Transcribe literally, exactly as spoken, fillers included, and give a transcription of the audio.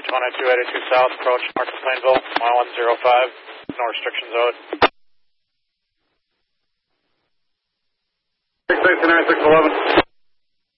two nine two, eighty-two South, approach north of Plainville, mile one zero five, no restrictions owed. six six nine six eleven.